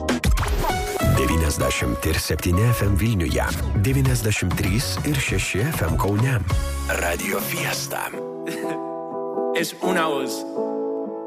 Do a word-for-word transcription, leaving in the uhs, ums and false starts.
devyniasdešimt septyni F M Vilniuje, devyniasdešimt trys ir šeši F M Kaune. Radio Fiesta. Es una voz.